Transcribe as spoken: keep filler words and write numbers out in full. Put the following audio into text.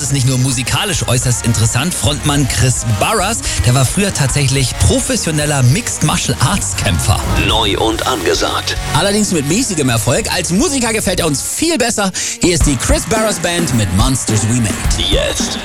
ist nicht nur musikalisch äußerst interessant. Frontmann Chris Barras, der war früher tatsächlich professioneller Mixed Martial Arts Kämpfer. Neu und angesagt. Allerdings mit mäßigem Erfolg. Als Musiker gefällt er uns viel besser. Hier ist die Chris Barras Band mit Monsters We Made. Jetzt